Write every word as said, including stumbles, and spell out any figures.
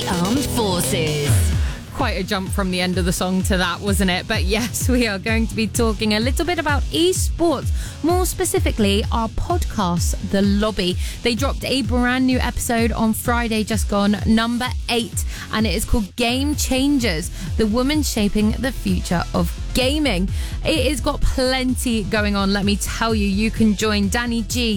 Armed Forces. Quite a jump from the end of the song to that, wasn't it? But yes, we are going to be talking a little bit about esports, more specifically our podcast, The Lobby. They dropped a brand new episode on Friday just gone, number eight, and it is called Game Changers, the woman shaping the future of gaming. It has got plenty going on, let me tell you. You can join Danny G,